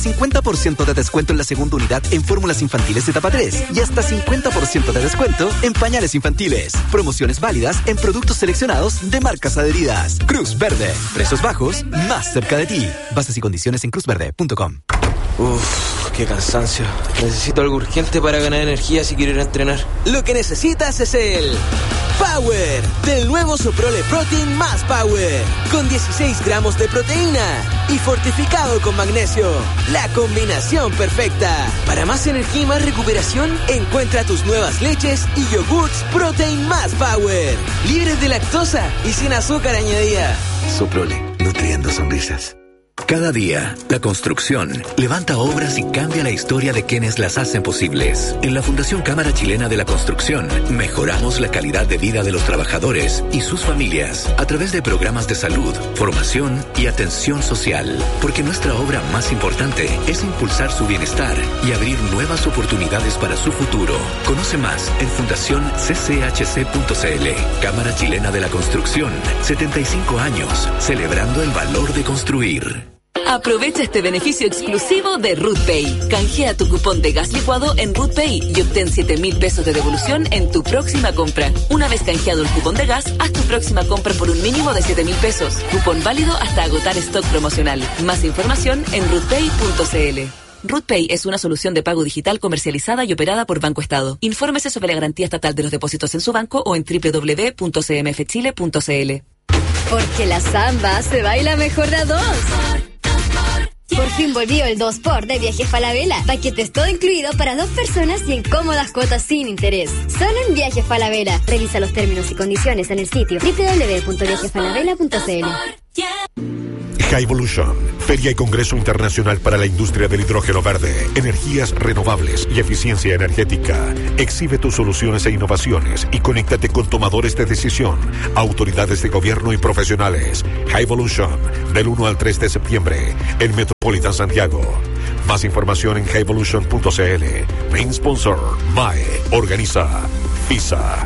50% de descuento en la segunda unidad en fórmulas infantiles de etapa 3 y hasta 50% de descuento en pañales infantiles. Promociones válidas en productos seleccionados de marcas adheridas. Cruz Verde. Precios bajos, más cerca de ti. Bases y condiciones en cruzverde.com. Qué cansancio. Necesito algo urgente para ganar energía si quiero ir a entrenar. Lo que necesitas es el Power del nuevo Soprole Protein más Power, con 16 gramos de proteína y fortificado con magnesio. La combinación perfecta. Para más energía y más recuperación, encuentra tus nuevas leches y yogurts Protein más Power, libres de lactosa y sin azúcar añadida. Soprole, nutriendo sonrisas. Cada día, la construcción levanta obras y cambia la historia de quienes las hacen posibles. En la Fundación Cámara Chilena de la Construcción, mejoramos la calidad de vida de los trabajadores y sus familias a través de programas de salud, formación y atención social. Porque nuestra obra más importante es impulsar su bienestar y abrir nuevas oportunidades para su futuro. Conoce más en fundacioncchc.cl. Cámara Chilena de la Construcción, 75 años, celebrando el valor de construir. Aprovecha este beneficio exclusivo de RootPay. Canjea tu cupón de gas licuado en RootPay y obtén 7,000 pesos de devolución en tu próxima compra. Una vez canjeado el cupón de gas, haz tu próxima compra por un mínimo de 7,000 pesos. Cupón válido hasta agotar stock promocional. Más información en rootpay.cl. RootPay es una solución de pago digital comercializada y operada por Banco Estado. Infórmese sobre la garantía estatal de los depósitos en su banco o en www.cmfchile.cl. Porque la samba se baila mejor de a dos. Por fin volvió el 2x de Viajes Falabella. Paquetes todo incluido para 2 personas y en cómodas cuotas sin interés. Solo en Viajes Falabella. Revisa los términos y condiciones en el sitio www.viajesfalabella.cl. Highvolution, Feria y Congreso Internacional para la Industria del Hidrógeno Verde, Energías Renovables y Eficiencia Energética. Exhibe tus soluciones e innovaciones y conéctate con tomadores de decisión, autoridades de gobierno y profesionales. Highvolution, del 1 al 3 de septiembre, en Metropolitan Santiago. Más información en highvolution.cl. Main sponsor, MAE. Organiza FISA.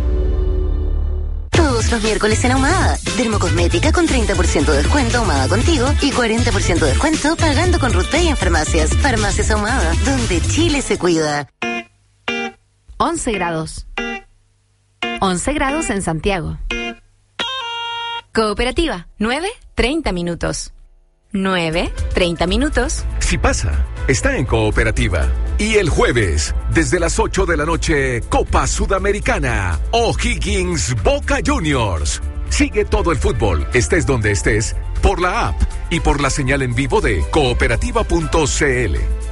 Todos los miércoles en Ahumada. Dermocosmética con 30% de descuento Ahumada Contigo y 40% de descuento pagando con RootPay en farmacias. Farmacias Ahumada, donde Chile se cuida. 11 grados. 11 grados en Santiago. Cooperativa, 9:30 minutos. 9:30 minutos. Si pasa, está en Cooperativa. Y el jueves, desde las 8 de la noche, Copa Sudamericana, O'Higgins Boca Juniors. Sigue todo el fútbol, estés donde estés, por la app y por la señal en vivo de cooperativa.cl.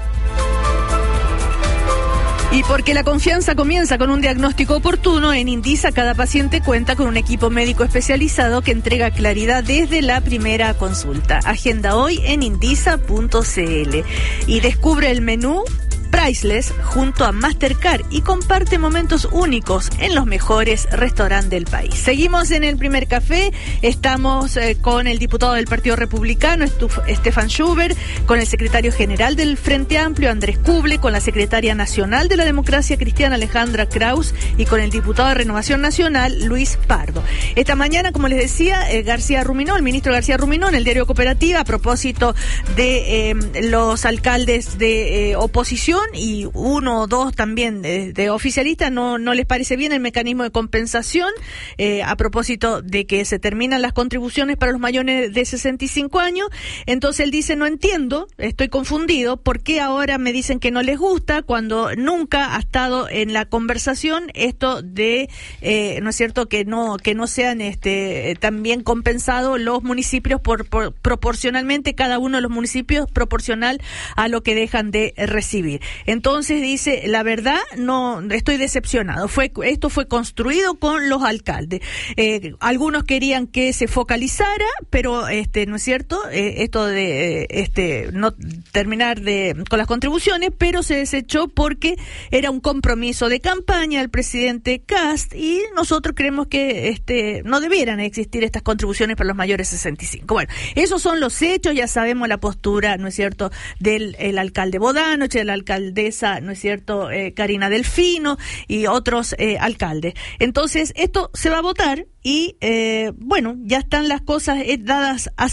Y porque la confianza comienza con un diagnóstico oportuno, en Indisa cada paciente cuenta con un equipo médico especializado que entrega claridad desde la primera consulta. Agenda hoy en indisa.cl y descubre el menú Priceless junto a Mastercard y comparte momentos únicos en los mejores restaurantes del país. Seguimos en el primer café, estamos con el diputado del Partido Republicano, Stefan Schubert, con el secretario general del Frente Amplio, Andrés Kuble, con la secretaria nacional de la Democracia Cristiana, Alejandra Kraus, y con el diputado de Renovación Nacional, Luis Pardo. Esta mañana, como les decía, García Ruminó, el ministro García Ruminó, en el diario Cooperativa, a propósito de los alcaldes de oposición y uno o dos también de oficialistas, no les parece bien el mecanismo de compensación a propósito de que se terminan las contribuciones para los mayores de 65 años. Entonces él dice, no entiendo, estoy confundido, ¿por qué ahora me dicen que no les gusta cuando nunca ha estado en la conversación esto de, ¿no es cierto?, que no sean también compensados los municipios proporcionalmente, cada uno de los municipios proporcional a lo que dejan de recibir. Entonces dice, la verdad, no estoy decepcionado. Esto fue construido con los alcaldes. Algunos querían que se focalizara, pero no es cierto, esto de no terminar con las contribuciones, pero se desechó porque era un compromiso de campaña del presidente Kast y nosotros creemos que no debieran existir estas contribuciones para los mayores de 65. Bueno, esos son los hechos, ya sabemos la postura, ¿no es cierto?, del alcalde Bodanovich, de la alcaldesa, ¿no es cierto?, Karina Delfino y otros alcaldes. Entonces, esto se va a votar y, bueno, ya están las cosas dadas así.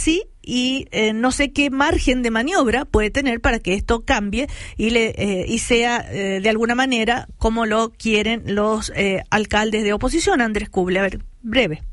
y no sé qué margen de maniobra puede tener para que esto cambie y sea de alguna manera como lo quieren los alcaldes de oposición. Andrés Kuble, a ver, breve.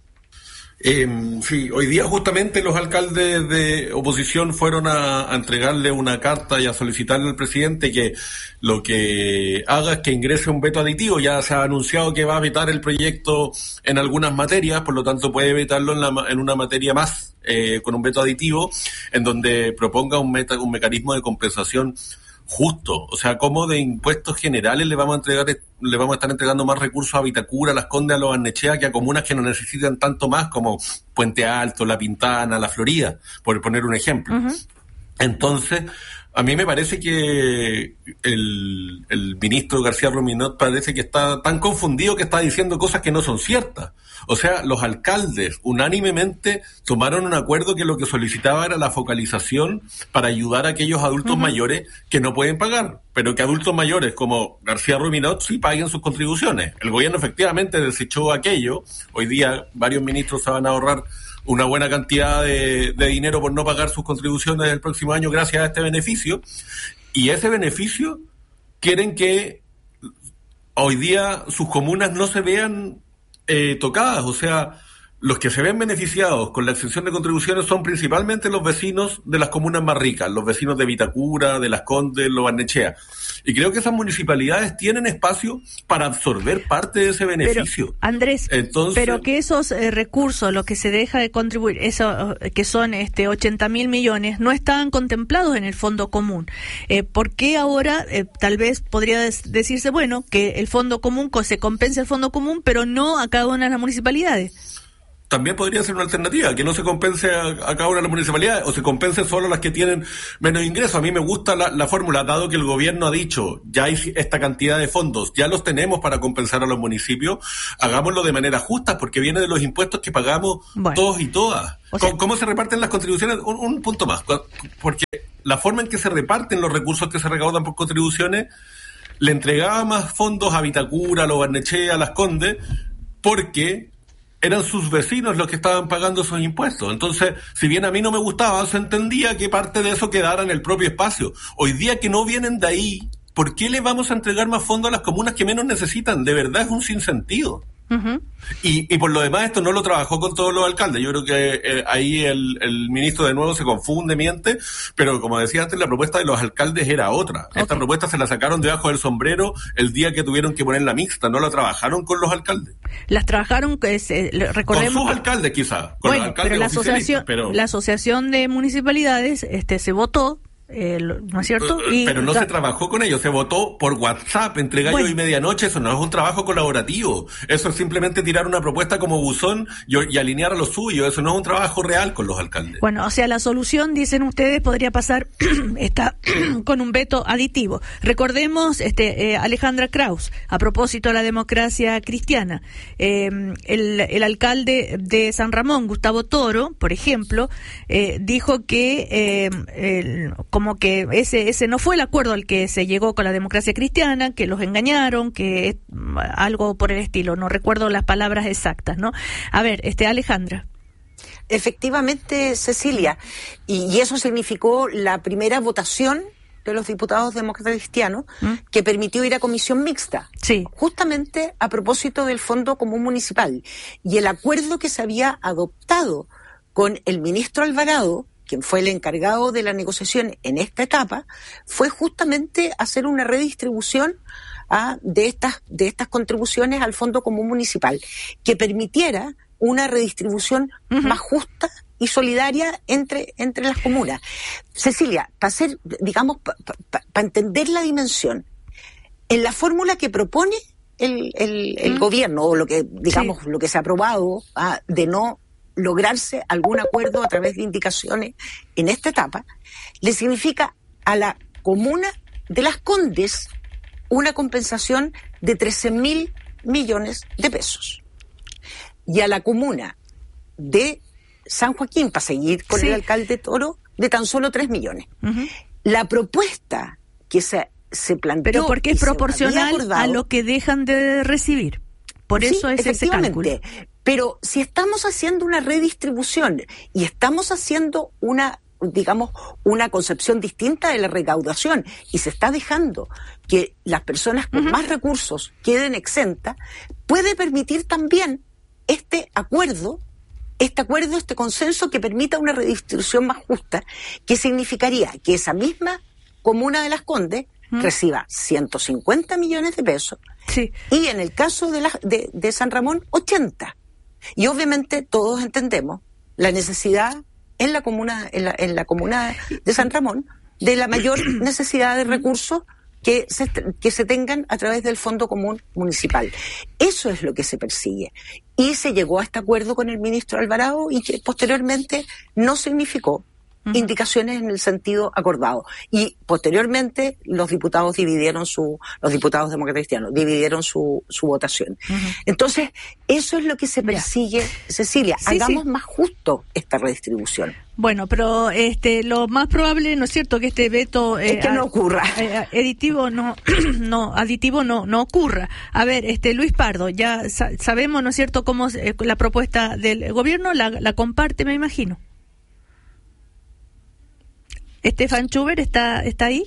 Sí, hoy día justamente los alcaldes de oposición fueron a entregarle una carta y a solicitarle al presidente que lo que haga es que ingrese un veto aditivo. Ya se ha anunciado que va a vetar el proyecto en algunas materias, por lo tanto puede vetarlo en una materia más, con un veto aditivo, en donde proponga un mecanismo de compensación justo. O sea, ¿cómo de impuestos generales le vamos a estar entregando más recursos a Vitacura, a Las Condes, a Los Barnechea, que a comunas que no necesitan tanto más, como Puente Alto, La Pintana, La Florida, por poner un ejemplo? Uh-huh. Entonces, a mí me parece que el ministro García Ruminot parece que está tan confundido que está diciendo cosas que no son ciertas. O sea, los alcaldes unánimemente tomaron un acuerdo que lo que solicitaba era la focalización para ayudar a aquellos adultos mayores que no pueden pagar, pero que adultos mayores como García Ruminot sí paguen sus contribuciones. El gobierno efectivamente desechó aquello. Hoy día varios ministros se van a ahorrar una buena cantidad de dinero por no pagar sus contribuciones el próximo año gracias a este beneficio. Y ese beneficio quieren que hoy día sus comunas no se vean tocadas. O sea, los que se ven beneficiados con la exención de contribuciones son principalmente los vecinos de las comunas más ricas, los vecinos de Vitacura, de Las Condes, Los Barnechea. Y creo que esas municipalidades tienen espacio para absorber parte de ese beneficio. Pero, Andrés, pero que esos recursos, lo que se deja de contribuir, eso que son 80.000 millones, no estaban contemplados en el fondo común. ¿Por qué ahora tal vez podría decirse, bueno, que el fondo común se compense el fondo común, pero no a cada una de las municipalidades? También podría ser una alternativa, que no se compense a cada una de las municipalidades, o se compense solo a las que tienen menos ingresos. A mí me gusta la fórmula, dado que el gobierno ha dicho, ya hay esta cantidad de fondos, ya los tenemos para compensar a los municipios, hagámoslo de manera justa, porque viene de los impuestos que pagamos todos y todas. O sea, ¿cómo se reparten las contribuciones? Un punto más, porque la forma en que se reparten los recursos que se recaudan por contribuciones, le entregaba más fondos a Vitacura, a Los Barnechea, a Las Condes, porque eran sus vecinos los que estaban pagando esos impuestos. Entonces, si bien a mí no me gustaba, se entendía que parte de eso quedara en el propio espacio. Hoy día que no vienen de ahí, ¿por qué le vamos a entregar más fondos a las comunas que menos necesitan? De verdad es un sinsentido. Uh-huh. Y por lo demás esto no lo trabajó con todos los alcaldes. Yo creo que ahí el ministro de nuevo se confunde, miente, pero como decía antes, la propuesta de los alcaldes era otra. Okay. Esta propuesta se la sacaron debajo del sombrero el día que tuvieron que poner la mixta, no la trabajaron con los alcaldes. Las trabajaron, recordemos, con sus alcaldes quizás, con los alcaldes pero la asociación de municipalidades se votó, ¿no es cierto? Pero no se trabajó con ellos, se votó por WhatsApp entre gallo y medianoche. Eso no es un trabajo colaborativo, eso es simplemente tirar una propuesta como buzón y alinear a lo suyo. Eso no es un trabajo real con los alcaldes. Bueno, o sea, la solución, dicen ustedes, podría pasar con un veto aditivo. Recordemos, Alejandra Kraus, a propósito de la democracia cristiana, el alcalde de San Ramón, Gustavo Toro, por ejemplo, dijo que como que ese no fue el acuerdo al que se llegó con la democracia cristiana, que los engañaron, que algo por el estilo, no recuerdo las palabras exactas, ¿no? A ver, Alejandra. Efectivamente, Cecilia, y eso significó la primera votación de los diputados demócratas cristianos que permitió ir a comisión mixta, justamente a propósito del Fondo Común Municipal, y el acuerdo que se había adoptado con el ministro Alvarado, quien fue el encargado de la negociación en esta etapa, fue justamente hacer una redistribución de estas contribuciones al Fondo Común Municipal, que permitiera una redistribución más justa y solidaria entre las comunas. Cecilia, para entender la dimensión, en la fórmula que propone el gobierno, o lo que se ha aprobado, de no lograrse algún acuerdo a través de indicaciones en esta etapa, le significa a la comuna de Las Condes una compensación de 13.000 millones de pesos. Y a la comuna de San Joaquín, para seguir con el alcalde Toro, de tan solo 3 millones. Uh-huh. La propuesta que se planteó... Pero porque es proporcional a lo que dejan de recibir. Por eso es ese cálculo. Pero si estamos haciendo una redistribución y estamos haciendo una concepción distinta de la recaudación y se está dejando que las personas con más recursos queden exentas, puede permitir también este consenso que permita una redistribución más justa, que significaría que esa misma comuna de Las Condes reciba 150 millones de pesos y en el caso de San Ramón 80. Y obviamente todos entendemos la necesidad en la comuna de San Ramón de la mayor necesidad de recursos que se tengan a través del Fondo Común Municipal. Eso es lo que se persigue. Y se llegó a este acuerdo con el ministro Alvarado y que posteriormente no significó indicaciones en el sentido acordado. Y posteriormente los diputados demócratas cristianos dividieron su votación. Entonces, eso es lo que se persigue, Cecilia. Hagamos más justo esta redistribución. Bueno, pero lo más probable, ¿no es cierto?, que este veto es que no ocurra. Aditivo no ocurra. A ver, Luis Pardo, ya sabemos, ¿no es cierto?, cómo es la propuesta del gobierno, la comparte, me imagino. Estefan Schubert está ahí.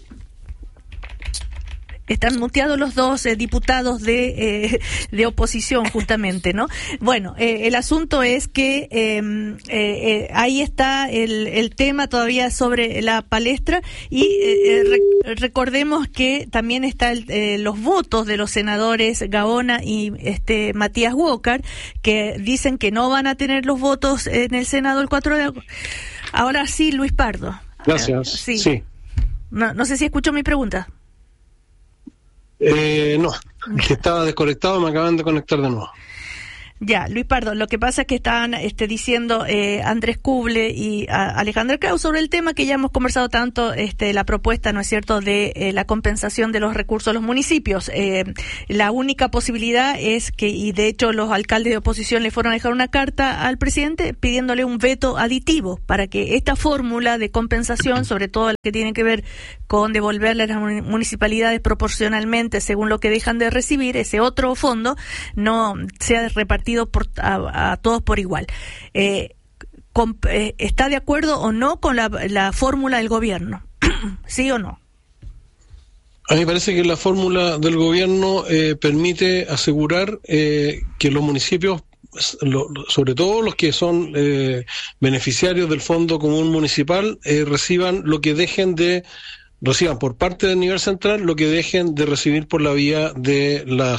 Están muteados los dos diputados de oposición, justamente, ¿no? Bueno, el asunto es que ahí está el tema todavía sobre la palestra y recordemos que también están los votos de los senadores Gaona y Matías Walker, que dicen que no van a tener los votos en el Senado el 4 de agosto. Ahora sí, Luis Pardo. Gracias. Sí. No sé si escuchó mi pregunta. No, que estaba desconectado, me acaban de conectar de nuevo. Ya, Luis Pardo, lo que pasa es que estaban diciendo Andrés Kuble y Alejandra Kraus sobre el tema que ya hemos conversado tanto, la propuesta, ¿no es cierto?, de la compensación de los recursos a los municipios. La única posibilidad es que, y de hecho los alcaldes de oposición le fueron a dejar una carta al presidente pidiéndole un veto aditivo para que esta fórmula de compensación, sobre todo la que tiene que ver con devolverle a las municipalidades proporcionalmente según lo que dejan de recibir, ese otro fondo no sea repartido a todos por igual. ¿Está de acuerdo o no con la fórmula del gobierno? ¿Sí o no? A mí me parece que la fórmula del gobierno permite asegurar que los municipios, sobre todo los que son beneficiarios del Fondo Común Municipal, reciban por parte del nivel central lo que dejen de recibir por la vía de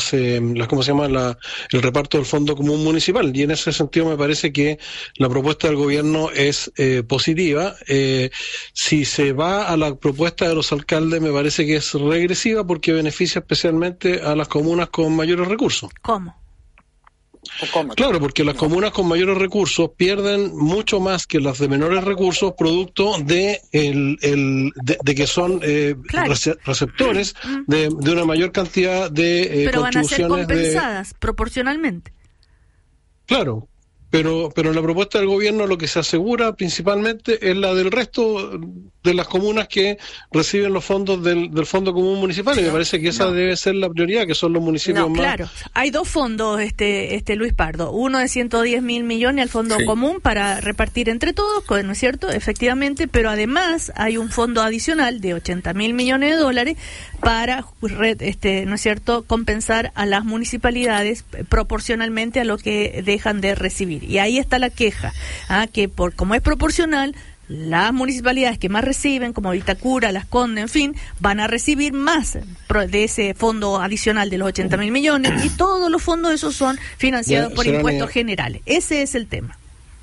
el reparto del Fondo Común Municipal. Y en ese sentido me parece que la propuesta del gobierno es positiva. Si se va a la propuesta de los alcaldes, me parece que es regresiva porque beneficia especialmente a las comunas con mayores recursos. ¿Cómo? Claro, porque las comunas con mayores recursos pierden mucho más que las de menores recursos, producto de que son receptores de una mayor cantidad de pero contribuciones. Van a ser compensadas proporcionalmente. Claro, pero en la propuesta del gobierno lo que se asegura principalmente es la del resto de las comunas que reciben los fondos del Fondo Común Municipal, y me parece que esa debe ser la prioridad, que son los municipios más... Claro, hay dos fondos, Luis Pardo, uno de 110.000 millones al Fondo Común para repartir entre todos, ¿no es cierto?, efectivamente, pero además hay un fondo adicional de 80.000 millones de dólares para, ¿no es cierto?, compensar a las municipalidades proporcionalmente a lo que dejan de recibir. Y ahí está la queja, que como es proporcional, las municipalidades que más reciben, como Vitacura, Las Condes, en fin, van a recibir más de ese fondo adicional de los 80.000 millones, y todos los fondos esos son financiados por impuestos generales. Ese es el tema.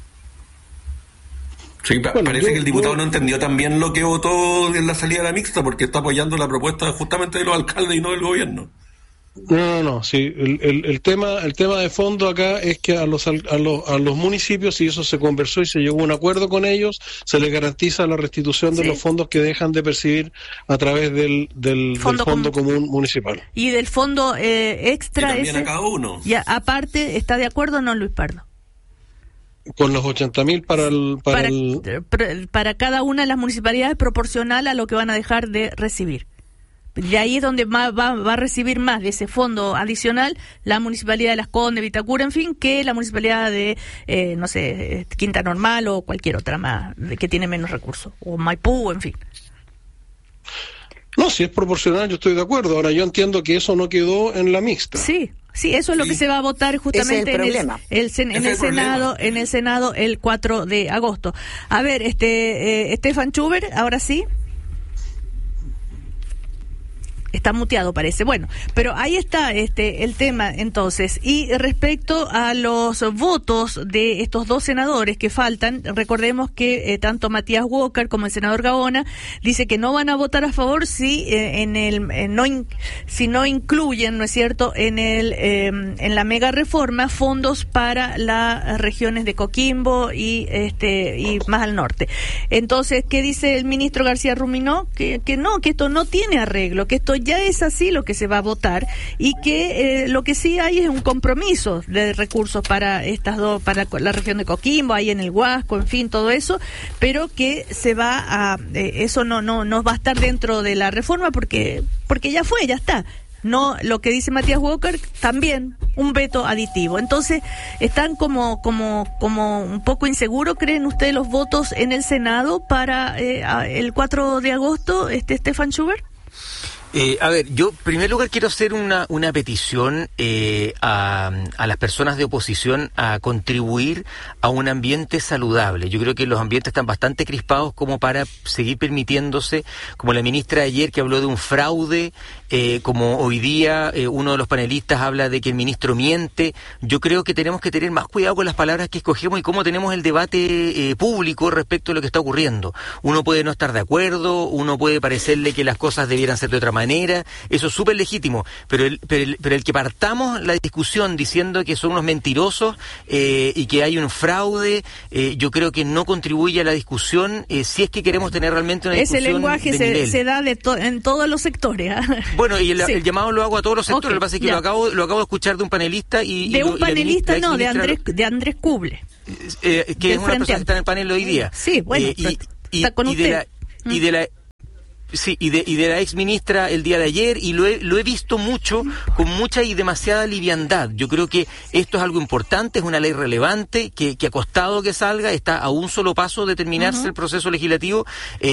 Sí, parece que el diputado no entendió también lo que votó en la salida de la mixta, porque está apoyando la propuesta justamente de los alcaldes y no del gobierno. No, sí, el tema de fondo acá es que a los municipios, y eso se conversó y se llegó a un acuerdo con ellos, se les garantiza la restitución de los fondos que dejan de percibir a través del Fondo Común Municipal. Y del fondo extra y también a cada uno. Y aparte, ¿está de acuerdo o no, Luis Pardo? Con los 80.000 para cada una de las municipalidades, proporcional a lo que van a dejar de recibir. De ahí es donde va a recibir más de ese fondo adicional la Municipalidad de Las Condes, Vitacura, en fin, que la Municipalidad de, Quinta Normal o cualquier otra más que tiene menos recursos, o Maipú, en fin. No, si es proporcional yo estoy de acuerdo. Ahora yo entiendo que eso no quedó en la mixta. Sí, eso es lo que se va a votar justamente en el Senado el 4 de agosto. A ver, Stefan Schubert, ahora sí. Está muteado, parece. Bueno, pero ahí está el tema, entonces. Y respecto a los votos de estos dos senadores que faltan, recordemos que tanto Matías Walker como el senador Gaona dice que no van a votar a favor si si no incluyen, ¿no es cierto?, en la mega reforma fondos para las regiones de Coquimbo y más al norte. Entonces, ¿qué dice el ministro García Ruminó? Que no, que esto no tiene arreglo, que esto ya es así lo que se va a votar y que lo que sí hay es un compromiso de recursos para estas dos, para la región de Coquimbo, ahí en el Huasco, en fin, todo eso, pero que se va a eso no va a estar dentro de la reforma porque ya está. No, lo que dice Matías Walker, también un veto aditivo. Entonces, están como un poco inseguros, ¿creen ustedes, los votos en el Senado para el 4 de agosto, Stefan Schubert? A ver, yo en primer lugar quiero hacer una petición a las personas de oposición a contribuir a un ambiente saludable. Yo creo que los ambientes están bastante crispados como para seguir permitiéndose, como la ministra ayer que habló de un fraude, como hoy día uno de los panelistas habla de que el ministro miente. Yo creo que tenemos que tener más cuidado con las palabras que escogemos y cómo tenemos el debate público respecto a lo que está ocurriendo. Uno puede no estar de acuerdo, uno puede parecerle que las cosas debieran ser de otra manera, eso es súper legítimo, pero el que partamos la discusión diciendo que son unos mentirosos y que hay un fraude, yo creo que no contribuye a la discusión si es que queremos tener realmente una discusión. Ese lenguaje se da en todos los sectores. Bueno, y el llamado lo hago a todos los sectores. Lo que pasa es que lo acabo de escuchar de un panelista de Andrés Kuble, que es una persona que está en el panel hoy día. Sí, bueno, está con usted. Y de la ex ministra el día de ayer, y lo he visto mucho, con mucha y demasiada liviandad. Yo creo que esto es algo importante, es una ley relevante, que ha costado que salga, está a un solo paso de terminarse el proceso legislativo,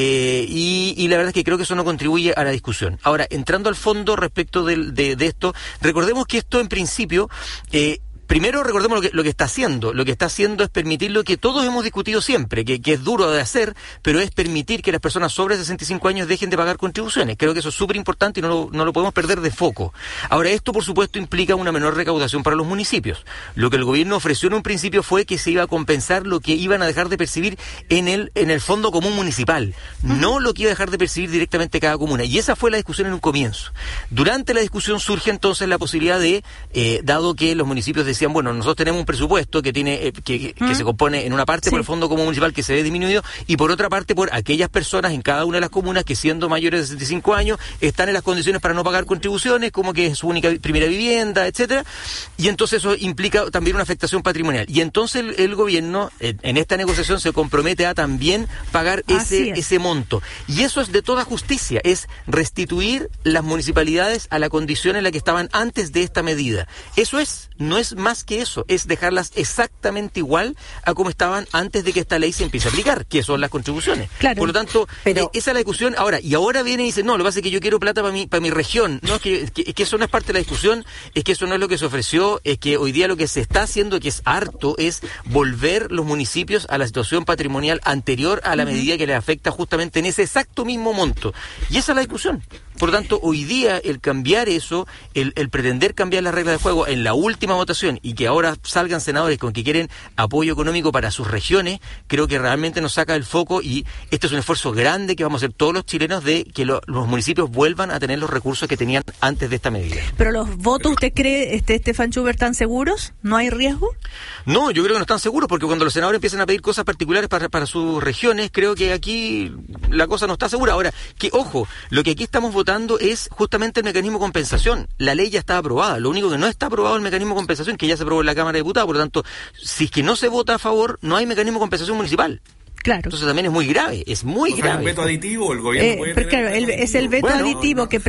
y la verdad es que creo que eso no contribuye a la discusión. Ahora, entrando al fondo respecto de esto, recordemos que esto en principio... Primero recordemos lo que está haciendo. Lo que está haciendo es permitir lo que todos hemos discutido siempre, que es duro de hacer, pero es permitir que las personas sobre 65 años dejen de pagar contribuciones. Creo que eso es súper importante y no lo podemos perder de foco. Ahora, esto por supuesto implica una menor recaudación para los municipios. Lo que el gobierno ofreció en un principio fue que se iba a compensar lo que iban a dejar de percibir en el Fondo Común Municipal, no lo que iba a dejar de percibir directamente cada comuna. Y esa fue la discusión en un comienzo. Durante la discusión surge entonces la posibilidad de, dado que los municipios decían, bueno, nosotros tenemos un presupuesto que tiene que se compone en una parte por el Fondo Común Municipal que se ve disminuido y por otra parte por aquellas personas en cada una de las comunas que siendo mayores de 65 años están en las condiciones para no pagar contribuciones, como que es su única primera vivienda, etcétera, y entonces eso implica también una afectación patrimonial. Y entonces el gobierno en esta negociación se compromete a también pagar ese monto. Y eso es de toda justicia, es restituir las municipalidades a la condición en la que estaban antes de esta medida. Eso no es más que eso, es dejarlas exactamente igual a como estaban antes de que esta ley se empiece a aplicar, que son las contribuciones. Claro. Por lo tanto, esa es la discusión. Y ahora viene y dice, no, lo que pasa es que yo quiero plata para mi región. No, es que eso no es parte de la discusión, es que eso no es lo que se ofreció, es que hoy día lo que se está haciendo, que es harto, es volver los municipios a la situación patrimonial anterior a la medida que les afecta justamente en ese exacto mismo monto. Y esa es la discusión. Por lo tanto, hoy día el cambiar eso, el pretender cambiar las reglas de juego en la última votación y que ahora salgan senadores con que quieren apoyo económico para sus regiones, creo que realmente nos saca del foco y este es un esfuerzo grande que vamos a hacer todos los chilenos de que los municipios vuelvan a tener los recursos que tenían antes de esta medida. ¿Pero los votos, usted cree, Stefan Schubert, están seguros? ¿No hay riesgo? No, yo creo que no están seguros porque cuando los senadores empiezan a pedir cosas particulares para sus regiones, creo que aquí la cosa no está segura. Ahora, que ojo, lo que aquí estamos votando es justamente el mecanismo de compensación. La ley ya está aprobada. Lo único que no está aprobado es el mecanismo de compensación, que ya se aprobó en la Cámara de Diputados. Por lo tanto, si es que no se vota a favor, no hay mecanismo de compensación municipal. Claro. Entonces también es muy grave, es muy grave. ¿El veto aditivo? ¿El gobierno puede tener? Claro, es el veto aditivo que...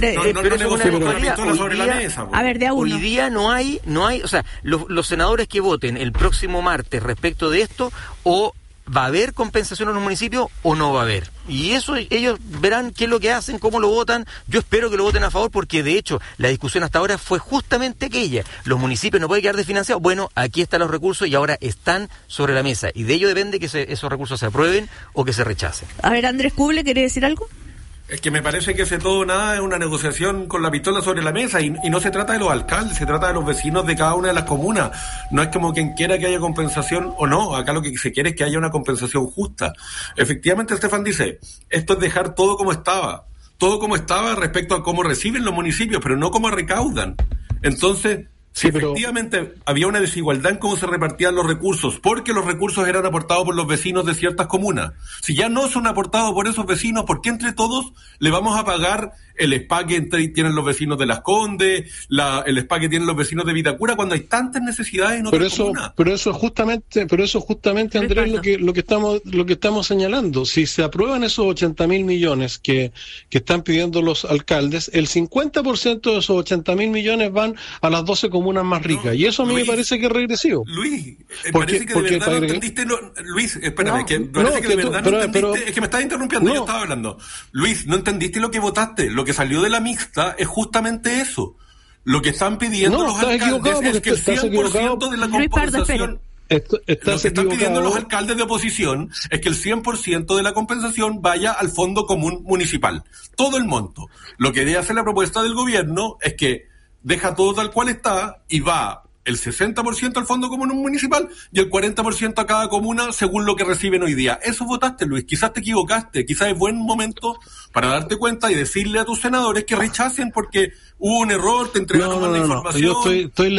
A ver, de a uno. Hoy día no hay, o sea, los senadores que voten el próximo martes respecto de esto, o va a haber compensación en los municipios o no va a haber. Y eso ellos verán qué es lo que hacen, cómo lo votan. Yo espero que lo voten a favor, porque de hecho la discusión hasta ahora fue justamente aquella. Los municipios no pueden quedar desfinanciados. Bueno, aquí están los recursos y ahora están sobre la mesa. Y de ello depende que esos recursos se aprueben o que se rechacen. A ver, Andrés Kuble, ¿quiere decir algo? Es que me parece que ese todo nada es una negociación con la pistola sobre la mesa y no se trata de los alcaldes, se trata de los vecinos de cada una de las comunas. No es como quien quiera que haya compensación o no, acá lo que se quiere es que haya una compensación justa. Efectivamente, Estefan dice, esto es dejar todo como estaba respecto a cómo reciben los municipios, pero no cómo recaudan. Entonces... Sí, efectivamente había una desigualdad en cómo se repartían los recursos, porque los recursos eran aportados por los vecinos de ciertas comunas. Si ya no son aportados por esos vecinos, ¿por qué entre todos le vamos a pagar el spa que tienen los vecinos de Las Condes, el spa que tienen los vecinos de Vitacura, cuando hay tantas necesidades en otras comunas? Pero eso justamente, Andrés, lo que estamos señalando. Si se aprueban esos 80.000 millones que están pidiendo los alcaldes, el 50% de esos 80.000 millones van a las 12 comunas más ricas, y eso a mí me parece que es regresivo. Luis, parece que de verdad no entendiste Luis, espérame, parece que de verdad no entendiste, es que me estás interrumpiendo, yo estaba hablando. Luis, no entendiste lo que votaste, lo que salió de la mixta es justamente eso. Lo que están pidiendo los alcaldes es que el 100% de la compensación... Lo que están pidiendo los alcaldes de oposición es que el 100% de la compensación vaya al Fondo Común Municipal. Todo el monto. Lo que debe hacer la propuesta del gobierno es que deja todo tal cual está y va el 60% al Fondo Común Municipal y el 40% a cada comuna según lo que reciben hoy día. Eso votaste, Luis. Quizás te equivocaste. Quizás es buen momento para darte cuenta y decirle a tus senadores que rechacen porque hubo un error, te entregaron mala información. Yo estoy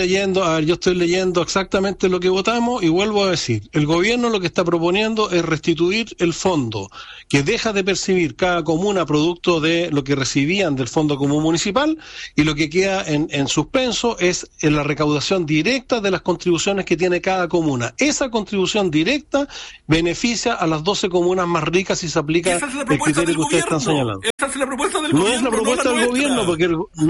leyendo exactamente lo que votamos y vuelvo a decir, el gobierno lo que está proponiendo es restituir el fondo que deja de percibir cada comuna producto de lo que recibían del Fondo Común Municipal, y lo que queda en suspenso es en la recaudación directa de las contribuciones que tiene cada comuna. Esa contribución directa beneficia a las 12 comunas más ricas y se aplica el criterio que ustedes están señalando. Esa es la propuesta del gobierno. No es la propuesta del gobierno, porque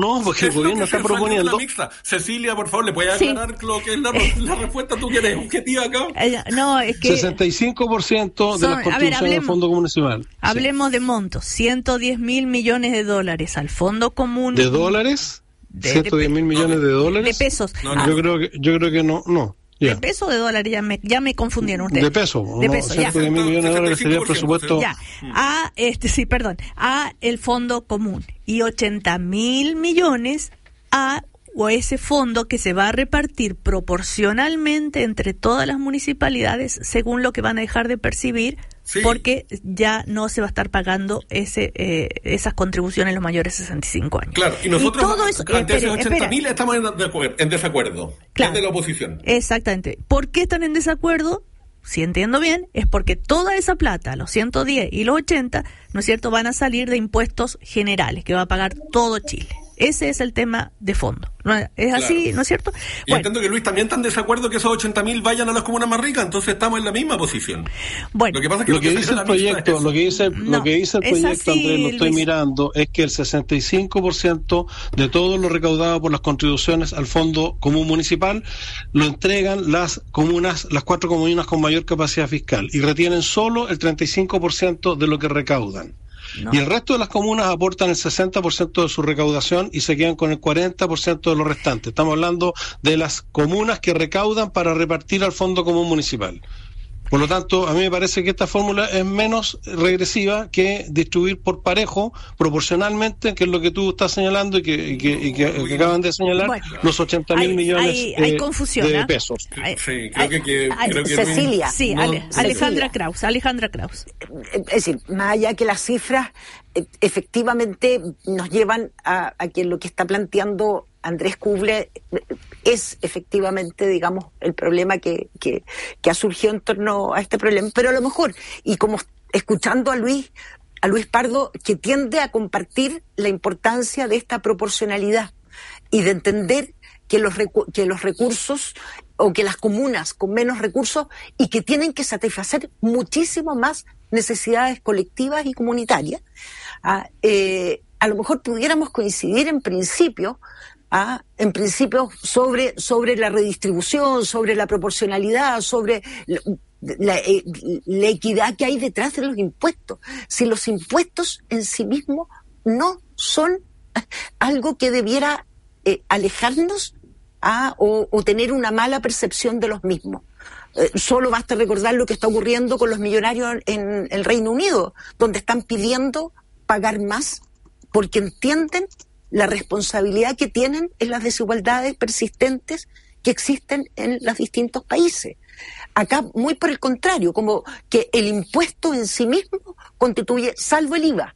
el gobierno está proponiendo... Cecilia, por favor, ¿le puedes aclarar lo que es la respuesta? ¿Tú que eres objetiva acá? No, es que... 65% de las contribuciones del Fondo Común Municipal. Hablemos de montos. 110.000 millones de dólares al Fondo Común... ¿De dólares? 110.000 millones de dólares. De pesos. Yo creo que no. ¿De peso o de dólares? Ya me confundieron ustedes. De peso. De peso, 110.000 millones de dólares sería el presupuesto. Ya. A el Fondo Común. Y 80.000 millones o ese fondo que se va a repartir proporcionalmente entre todas las municipalidades según lo que van a dejar de percibir, porque ya no se va a estar pagando esas contribuciones los mayores de 65 años. Claro, y nosotros ante esos 80.000 estamos en desacuerdo, claro, desde la oposición. Exactamente. ¿Por qué están en desacuerdo? Si entiendo bien, es porque toda esa plata, los 110 y los 80, ¿no es cierto?, van a salir de impuestos generales que va a pagar todo Chile. Ese es el tema de fondo. ¿No es así, no es cierto? Y entiendo que Luis también está en desacuerdo que esos 80.000 vayan a las comunas más ricas, entonces estamos en la misma posición. Bueno, lo que pasa es que lo que dice el proyecto, Andrés, lo estoy mirando, es que el 65% de todo lo recaudado por las contribuciones al Fondo Común Municipal lo entregan las 4 comunas con mayor capacidad fiscal, y retienen solo el 35% de lo que recaudan. No. Y el resto de las comunas aportan el 60% de su recaudación y se quedan con el 40% de lo restante. Estamos hablando de las comunas que recaudan para repartir al Fondo Común Municipal. Por lo tanto, a mí me parece que esta fórmula es menos regresiva que distribuir por parejo, proporcionalmente, que es lo que tú estás señalando y que acaban de señalar, los 80.000 millones de pesos. Creo que Cecilia. Sí, Alejandra Kraus. Es decir, más allá que las cifras, efectivamente nos llevan a que lo que está planteando Andrés Kuble es efectivamente, digamos, el problema que ha surgido en torno a este problema, pero a lo mejor, y como escuchando a Luis Pardo, que tiende a compartir la importancia de esta proporcionalidad y de entender que los recursos o que las comunas con menos recursos y que tienen que satisfacer muchísimo más necesidades colectivas y comunitarias, a lo mejor pudiéramos coincidir en principio sobre la redistribución, sobre la proporcionalidad, sobre la equidad que hay detrás de los impuestos. Si los impuestos en sí mismos no son algo que debiera alejarnos o tener una mala percepción de los mismos. Solo basta recordar lo que está ocurriendo con los millonarios en el Reino Unido, donde están pidiendo pagar más porque entienden la responsabilidad que tienen en las desigualdades persistentes que existen en los distintos países. Acá, muy por el contrario, como que el impuesto en sí mismo constituye, salvo el IVA,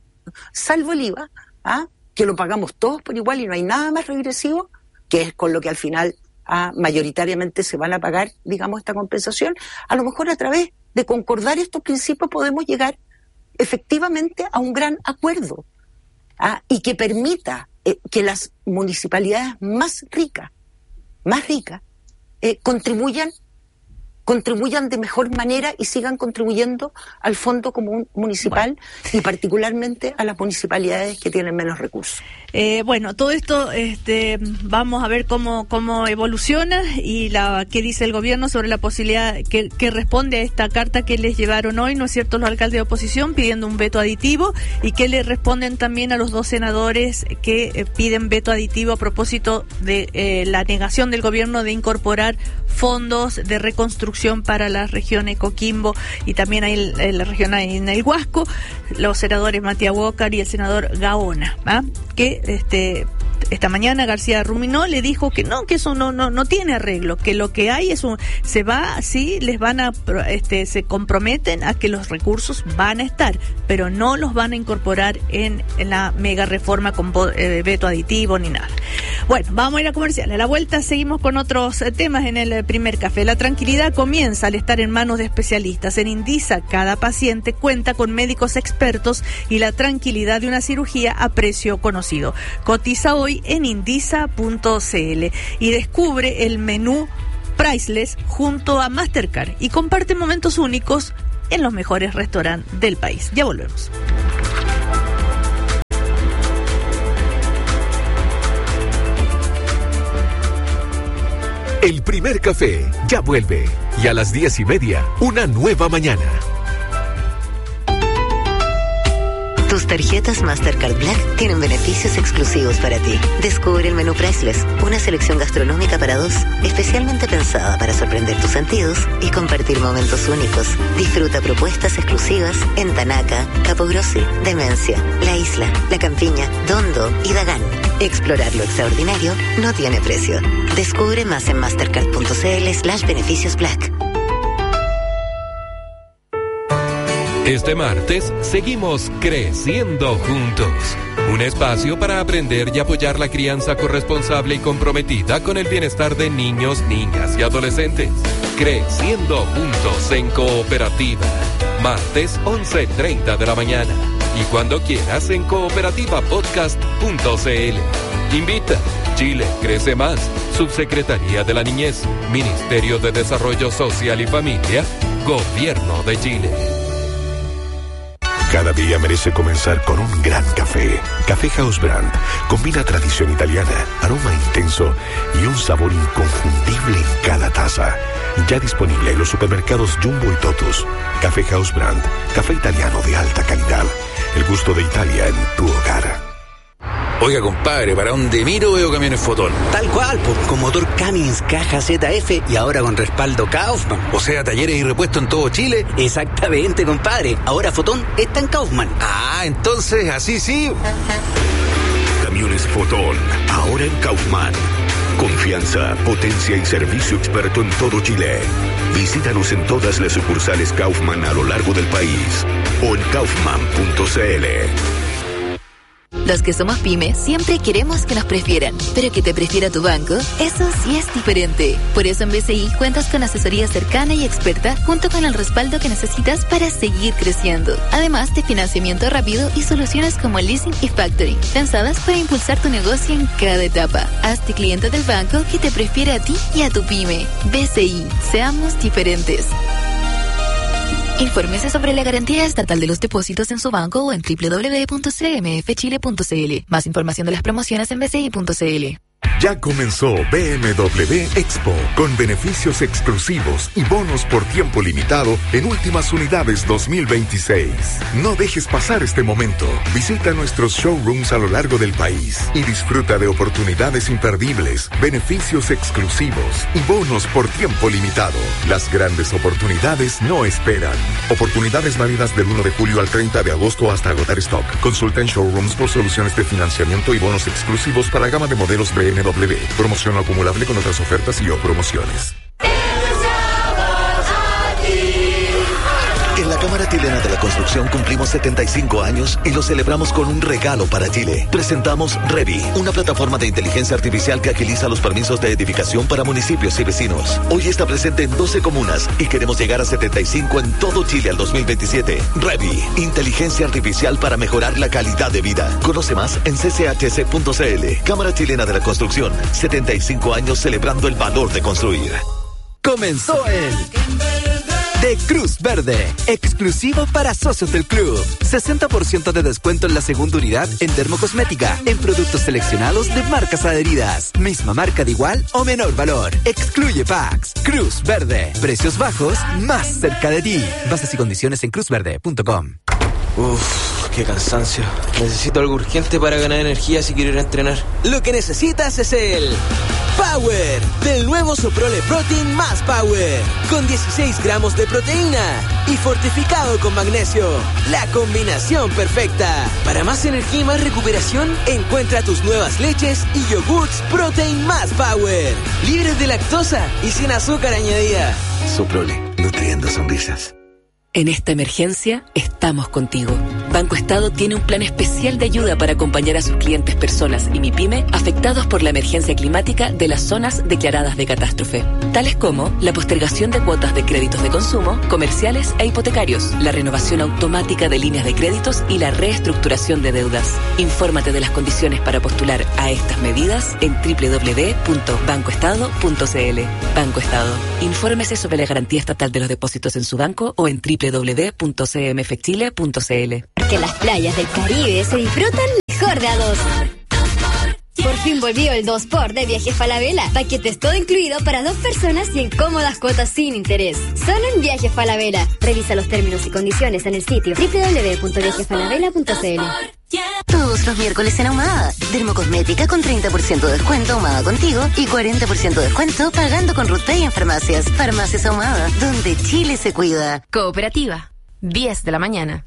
que lo pagamos todos por igual y no hay nada más regresivo, que es con lo que al final mayoritariamente se van a pagar, digamos, esta compensación. A lo mejor a través de concordar estos principios podemos llegar efectivamente a un gran acuerdo y que permita que las municipalidades más ricas contribuyan de mejor manera y sigan contribuyendo al Fondo Común Municipal y particularmente a las municipalidades que tienen menos recursos. Todo esto vamos a ver cómo evoluciona y qué dice el gobierno sobre la posibilidad que responde a esta carta que les llevaron hoy, ¿no es cierto?, los alcaldes de oposición pidiendo un veto aditivo, y que le responden también a los 2 senadores que piden veto aditivo a propósito de la negación del gobierno de incorporar fondos de reconstrucción para la región de Coquimbo y también ahí la región en el Huasco, los senadores Matías Walker y el senador Gaona, que esta mañana García Ruminó le dijo que no, que eso no tiene arreglo, que lo que hay es se comprometen a que los recursos van a estar, pero no los van a incorporar en la mega reforma con veto aditivo ni nada. Bueno, vamos a ir a comercial. A la vuelta seguimos con otros temas en el primer café. La tranquilidad comienza al estar en manos de especialistas. En Indisa, cada paciente cuenta con médicos expertos y la tranquilidad de una cirugía a precio conocido. Cotiza hoy en indisa.cl y descubre el menú Priceless junto a Mastercard y comparte momentos únicos en los mejores restaurantes del país. Ya volvemos. El primer café ya vuelve y a las 10:30 una nueva mañana. Tus tarjetas Mastercard Black tienen beneficios exclusivos para ti. Descubre el menú Priceless, una selección gastronómica para 2, especialmente pensada para sorprender tus sentidos y compartir momentos únicos. Disfruta propuestas exclusivas en Tanaca, Capogrossi, Demencia, La Isla, La Campiña, Dondo y Dagán. Explorar lo extraordinario no tiene precio. Descubre más en mastercard.cl/beneficios Black. Este martes seguimos creciendo juntos. Un espacio para aprender y apoyar la crianza corresponsable y comprometida con el bienestar de niños, niñas y adolescentes. Creciendo juntos en Cooperativa. Martes 11:30 de la mañana. Y cuando quieras en cooperativapodcast.cl. Invita. Chile crece más. Subsecretaría de la Niñez. Ministerio de Desarrollo Social y Familia. Gobierno de Chile. Cada día merece comenzar con un gran café. Café House Brand combina tradición italiana, aroma intenso y un sabor inconfundible en cada taza. Ya disponible en los supermercados Jumbo y Totus. Café House Brand, café italiano de alta calidad. El gusto de Italia en tu hogar. Oiga, compadre, ¿para dónde miro veo camiones Fotón? Tal cual, con motor Cummins, caja ZF y ahora con respaldo Kaufman. O sea, talleres y repuestos en todo Chile. Exactamente, compadre. Ahora Fotón está en Kaufman. Ah, entonces, así sí. Camiones Fotón, ahora en Kaufman. Confianza, potencia y servicio experto en todo Chile. Visítanos en todas las sucursales Kaufman a lo largo del país o en kaufman.cl. Los que somos pyme siempre queremos que nos prefieran, pero que te prefiera tu banco, eso sí es diferente. Por eso en BCI cuentas con asesoría cercana y experta, junto con el respaldo que necesitas para seguir creciendo. Además de financiamiento rápido y soluciones como leasing y factoring, pensadas para impulsar tu negocio en cada etapa. Hazte cliente del banco que te prefiere a ti y a tu pyme. BCI, seamos diferentes. Infórmese sobre la garantía estatal de los depósitos en su banco o en www.cmfchile.cl. Más información de las promociones en bci.cl. Ya comenzó BMW Expo, con beneficios exclusivos y bonos por tiempo limitado en últimas unidades 2026. No dejes pasar este momento. Visita nuestros showrooms a lo largo del país y disfruta de oportunidades imperdibles, beneficios exclusivos y bonos por tiempo limitado. Las grandes oportunidades no esperan. Oportunidades válidas del 1 de julio al 30 de agosto hasta agotar stock. Consulta en showrooms por soluciones de financiamiento y bonos exclusivos para gama de modelos BMW. Promoción acumulable con otras ofertas y o promociones. En la Cámara Chilena de la Construcción cumplimos 75 años y lo celebramos con un regalo para Chile. Presentamos Revi, una plataforma de inteligencia artificial que agiliza los permisos de edificación para municipios y vecinos. Hoy está presente en 12 comunas y queremos llegar a 75 en todo Chile al 2027. Revi, inteligencia artificial para mejorar la calidad de vida. Conoce más en cchc.cl. Cámara Chilena de la Construcción, 75 años celebrando el valor de construir. Comenzó el de Cruz Verde, exclusivo para socios del club. 60% de descuento en la segunda unidad en dermocosmética, en productos seleccionados de marcas adheridas. Misma marca de igual o menor valor. Excluye packs. Cruz Verde. Precios bajos, más cerca de ti. Bases y condiciones en cruzverde.com. Qué cansancio. Necesito algo urgente para ganar energía si quiero ir a entrenar. Lo que necesitas es el Power del nuevo Soprole Protein más Power, con 16 gramos de proteína y fortificado con magnesio. La combinación perfecta. Para más energía y más recuperación, encuentra tus nuevas leches y yogurts Protein más Power, libres de lactosa y sin azúcar añadida. Soprole, nutriendo sonrisas. En esta emergencia, estamos contigo. Banco Estado tiene un plan especial de ayuda para acompañar a sus clientes, personas y MIPYME afectados por la emergencia climática de las zonas declaradas de catástrofe, tales como la postergación de cuotas de créditos de consumo, comerciales e hipotecarios, la renovación automática de líneas de créditos y la reestructuración de deudas. Infórmate de las condiciones para postular a estas medidas en www.bancoestado.cl. Banco Estado. Infórmese sobre la garantía estatal de los depósitos en su banco o en www.cmfchile.cl. Que las playas del Caribe se disfrutan mejor de a dos. Por fin volvió el 2x de Viajes Falabella. Paquetes todo incluido para 2 personas y en cómodas cuotas sin interés. Solo en Viajes Falabella. Revisa los términos y condiciones en el sitio www.viajesfalabella.cl. Todos los miércoles en Ahumada. Dermocosmética con 30% de descuento Ahumada contigo y 40% de descuento pagando con RootPay en farmacias. Farmacias Ahumada, donde Chile se cuida. Cooperativa, 10 de la mañana.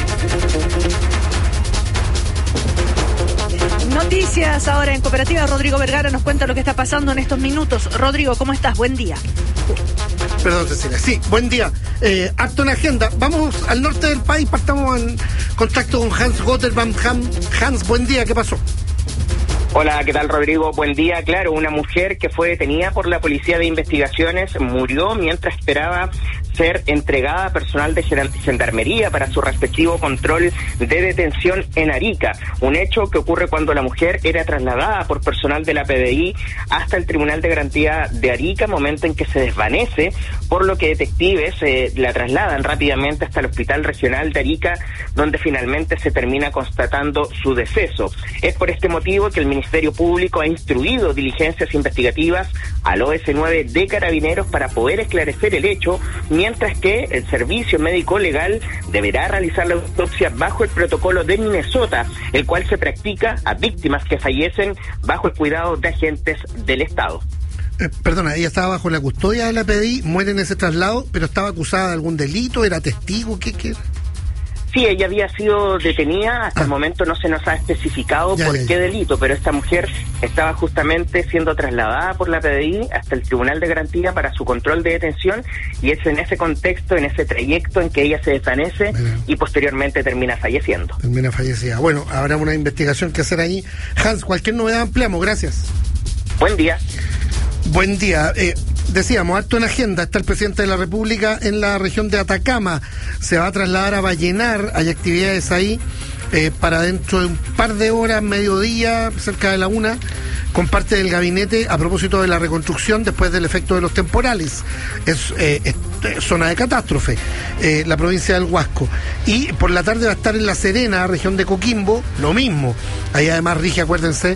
Noticias ahora en Cooperativa. Rodrigo Vergara nos cuenta lo que está pasando en estos minutos. Rodrigo, ¿cómo estás? Buen día. Perdón, Cecilia. Sí, buen día. Acto en agenda. Vamos al norte del país. Partamos en contacto con Hans Gotterbaum. Hans, buen día. ¿Qué pasó? Hola, ¿qué tal, Rodrigo? Buen día. Claro, una mujer que fue detenida por la Policía de Investigaciones murió mientras esperaba ser entregada a personal de gendarmería para su respectivo control de detención en Arica. Un hecho que ocurre cuando la mujer era trasladada por personal de la PDI hasta el Tribunal de Garantía de Arica, momento en que se desvanece, por lo que detectives la trasladan rápidamente hasta el Hospital Regional de Arica, donde finalmente se termina constatando su deceso. Es por este motivo que el Ministerio Público ha instruido diligencias investigativas al OS9 de Carabineros para poder esclarecer el hecho, mientras que el Servicio Médico Legal deberá realizar la autopsia bajo el protocolo de Minnesota, el cual se practica a víctimas que fallecen bajo el cuidado de agentes del Estado. Perdona, ella estaba bajo la custodia de la PDI, muere en ese traslado, pero estaba acusada de algún delito, era testigo, ¿qué era? Sí, ella había sido detenida, hasta el momento no se nos ha especificado qué delito, pero esta mujer estaba justamente siendo trasladada por la PDI hasta el Tribunal de Garantía para su control de detención, y es en ese contexto, en ese trayecto en que ella se desvanece y posteriormente termina falleciendo. Termina fallecida. Bueno, habrá una investigación que hacer ahí. Hans, cualquier novedad ampliamos, gracias. Buen día. Buen día. Decíamos, harto en agenda, está el presidente de la República en la región de Atacama, se va a trasladar a Vallenar, hay actividades ahí para dentro de un par de horas, mediodía, cerca de la 1, con parte del gabinete a propósito de la reconstrucción después del efecto de los temporales. Es zona de catástrofe, la provincia del Huasco. Y por la tarde va a estar en La Serena, región de Coquimbo, lo mismo. Ahí además rige, acuérdense,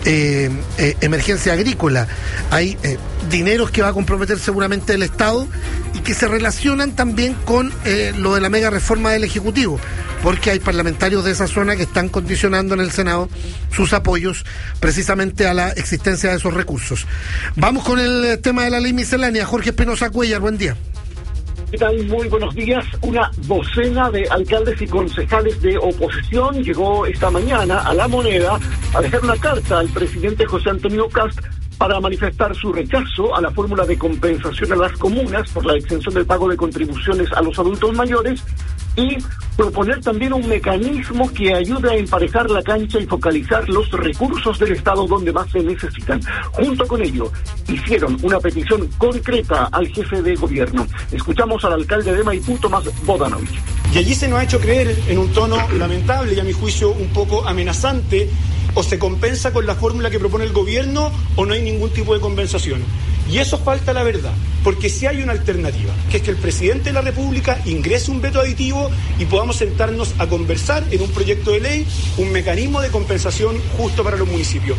emergencia agrícola. Hay dineros que va a comprometer seguramente el Estado y que se relacionan también con lo de la mega reforma del Ejecutivo, porque hay parlamentarios de esa zona que están condicionando en el Senado sus apoyos precisamente a la existencia de esos recursos. Vamos con el tema de la ley miscelánea. Jorge Espinosa Cuellar, buen día. ¿Qué tal? Muy buenos días. Una docena de alcaldes y concejales de oposición llegó esta mañana a La Moneda a dejar una carta al presidente José Antonio Kast para manifestar su rechazo a la fórmula de compensación a las comunas por la exención del pago de contribuciones a los adultos mayores y proponer también un mecanismo que ayude a emparejar la cancha y focalizar los recursos del Estado donde más se necesitan. Junto con ello, hicieron una petición concreta al jefe de gobierno. Escuchamos al alcalde de Maipú, Tomás Bodanovich. Y allí se nos ha hecho creer en un tono lamentable y a mi juicio un poco amenazante: o se compensa con la fórmula que propone el gobierno o no hay ningún tipo de compensación. Y eso falta la verdad, porque si hay una alternativa, que es que el presidente de la República ingrese un veto aditivo y podamos sentarnos a conversar en un proyecto de ley, un mecanismo de compensación justo para los municipios.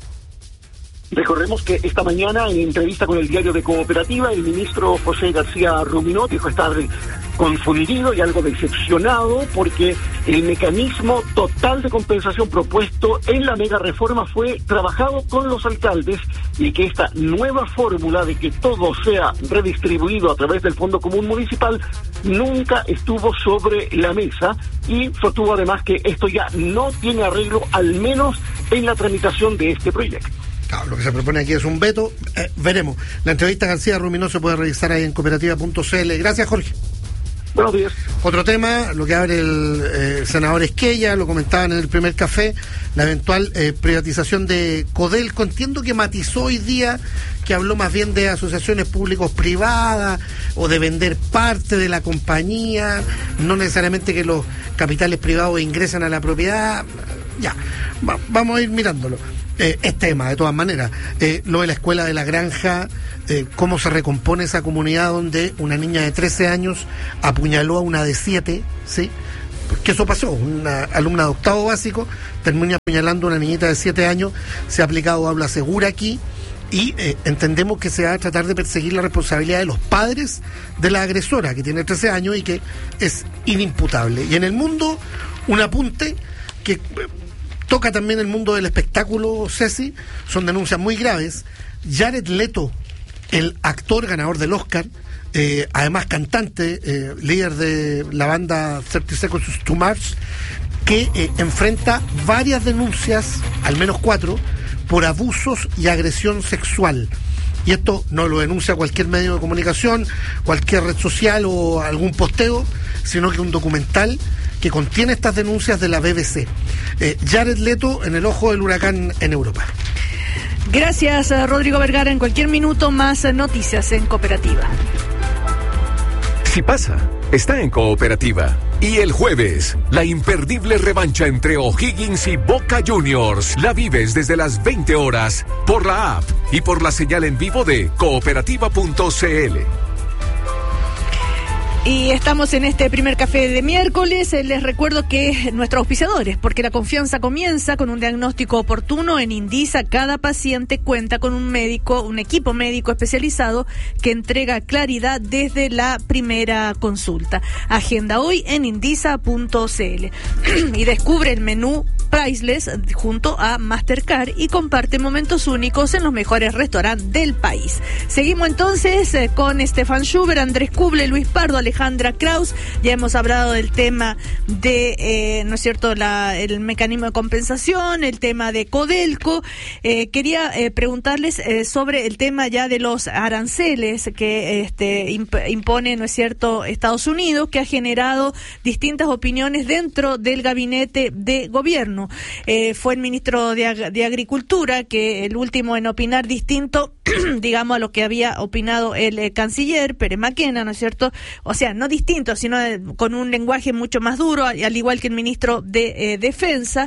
Recordemos que esta mañana, en entrevista con el diario de Cooperativa, el ministro José García Ruminot dijo estar confundido y algo decepcionado porque el mecanismo total de compensación propuesto en la mega reforma fue trabajado con los alcaldes y que esta nueva fórmula de que todo sea redistribuido a través del Fondo Común Municipal nunca estuvo sobre la mesa, y sostuvo además que esto ya no tiene arreglo, al menos en la tramitación de este proyecto. Claro, lo que se propone aquí es un veto. Veremos. La entrevista a García Ruminó se puede revisar ahí en cooperativa.cl. Gracias, Jorge. Buenos días. Otro tema, lo que abre el senador Esquella, lo comentaban en el primer café, la eventual privatización de Codelco. Entiendo que matizó hoy día, que habló más bien de asociaciones públicos-privadas o de vender parte de la compañía, no necesariamente que los capitales privados ingresen a la propiedad. Ya, vamos a ir mirándolo. Es tema, de todas maneras. Lo de la escuela de la granja, cómo se recompone esa comunidad donde una niña de 13 años apuñaló a una de 7, ¿sí? Porque eso pasó, una alumna de octavo básico termina apuñalando a una niñita de 7 años, se ha aplicado habla segura aquí, y entendemos que se va a tratar de perseguir la responsabilidad de los padres de la agresora, que tiene 13 años y que es inimputable. Y en el mundo, un apunte que toca también el mundo del espectáculo, Ceci, son denuncias muy graves. Jared Leto, el actor ganador del Oscar, además cantante, líder de la banda 30 Seconds to Mars, que enfrenta varias denuncias, al menos 4, por abusos y agresión sexual. Y esto no lo denuncia cualquier medio de comunicación, cualquier red social o algún posteo, sino que un documental que contiene estas denuncias de la BBC. Jared Leto en el ojo del huracán en Europa. Gracias, Rodrigo Vergara. En cualquier minuto más noticias en Cooperativa. Si pasa, está en Cooperativa. Y el jueves, la imperdible revancha entre O'Higgins y Boca Juniors la vives desde las 20 horas por la app y por la señal en vivo de cooperativa.cl. Y estamos en este primer café de miércoles. Les recuerdo que nuestros auspiciadores, porque la confianza comienza con un diagnóstico oportuno. En Indisa, cada paciente cuenta con un equipo médico especializado que entrega claridad desde la primera consulta. Agenda hoy en indisa.cl y descubre el menú Priceless junto a Mastercard y comparte momentos únicos en los mejores restaurantes del país. Seguimos entonces con Stefan Schubert, Andrés Kuble, Luis Pardo, Alejandro Alejandra Kraus. Ya hemos hablado del tema de, ¿no es cierto?, el mecanismo de compensación, el tema de Codelco. Quería preguntarles sobre el tema ya de los aranceles que impone, ¿no es cierto?, Estados Unidos, que ha generado distintas opiniones dentro del gabinete de gobierno. Fue el ministro de Agricultura que el último en opinar distinto, digamos, a lo que había opinado el canciller Pere Makena, ¿no es cierto? O sea, no distinto, sino con un lenguaje mucho más duro, al igual que el ministro de Defensa.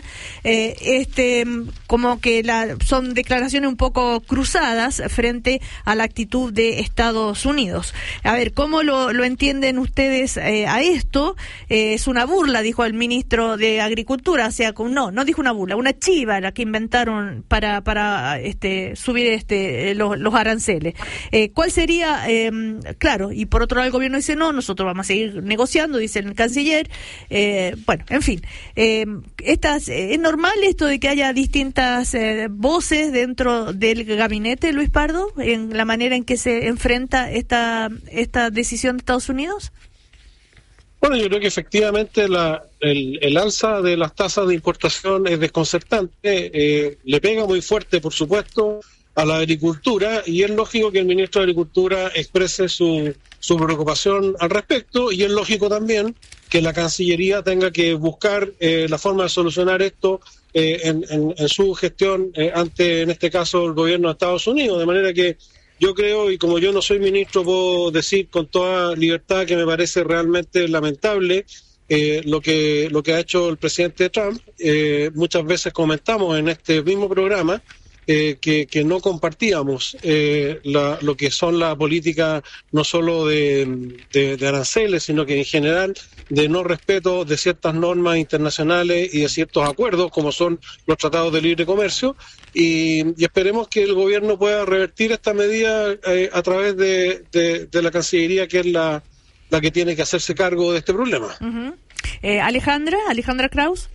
Como que son declaraciones un poco cruzadas frente a la actitud de Estados Unidos. A ver, ¿cómo lo entienden ustedes a esto? Es una burla, dijo el ministro de Agricultura, o sea, no dijo una burla, una chiva la que inventaron para subir los aranceles. ¿Cuál sería? Claro, y por otro lado el gobierno dice no, nosotros vamos a seguir negociando, dice el canciller. Bueno, en fin, ¿es normal esto de que haya distintas voces dentro del gabinete, Luis Pardo, en la manera en que se enfrenta esta decisión de Estados Unidos? Bueno, yo creo que efectivamente el alza de las tasas de importación es desconcertante, le pega muy fuerte, por supuesto, a la agricultura, y es lógico que el ministro de Agricultura exprese su preocupación al respecto, y es lógico también que la Cancillería tenga que buscar la forma de solucionar esto en su gestión ante, en este caso, el gobierno de Estados Unidos, de manera que yo creo, y como yo no soy ministro, puedo decir con toda libertad que me parece realmente lamentable lo que ha hecho el presidente Trump. Muchas veces comentamos en este mismo programa que no compartíamos lo que son la política no solo de aranceles, sino que en general de no respeto de ciertas normas internacionales y de ciertos acuerdos, como son los tratados de libre comercio, y esperemos que el gobierno pueda revertir esta medida a través de la Cancillería, que es la que tiene que hacerse cargo de este problema. Uh-huh. Alejandra Kraus.